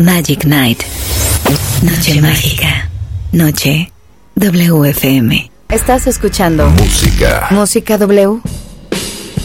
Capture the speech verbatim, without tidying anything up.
Magic Night. Noche mágica. Noche W F M. Estás escuchando Música. Música W.